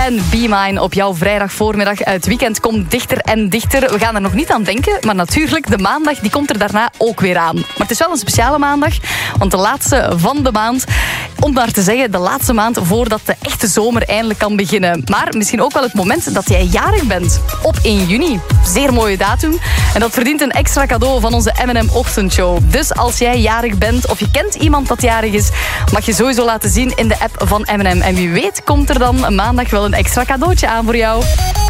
en Be Mine op jouw vrijdagvoormiddag. Het weekend komt dichter en dichter. We gaan er nog niet aan denken, maar natuurlijk, de maandag die komt er daarna ook weer aan. Maar het is wel een speciale maandag, want de laatste van de maand, om maar te zeggen, de laatste maand voordat de echte zomer eindelijk kan beginnen. Maar misschien ook wel het moment dat jij jarig bent. Op 1 juni. Zeer mooie datum. En dat verdient een extra cadeau van onze M&M Ochtendshow. Dus als jij jarig bent of je kent iemand dat jarig is, mag je sowieso laten zien in de app van M&M. En wie weet komt er dan maandag wel een extra cadeautje aan voor jou.